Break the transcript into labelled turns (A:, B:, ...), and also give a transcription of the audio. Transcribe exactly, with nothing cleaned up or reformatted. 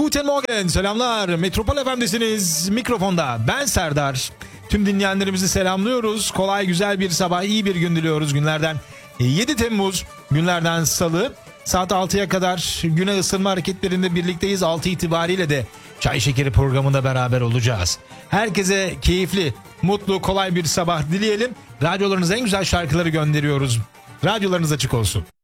A: Guten Morgen, selamlar. Metropol F M'desiniz. Mikrofonda ben Serdar. Tüm dinleyenlerimizi selamlıyoruz. Kolay, güzel bir sabah, iyi bir gün diliyoruz. Günlerden yedi Temmuz, günlerden Salı. Saat altıya kadar güne ısınma hareketlerinde birlikteyiz. altı itibariyle de Çay Şekeri programında beraber olacağız. Herkese keyifli, mutlu, kolay bir sabah dileyelim. Radyolarınıza en güzel şarkıları gönderiyoruz. Radyolarınız açık olsun.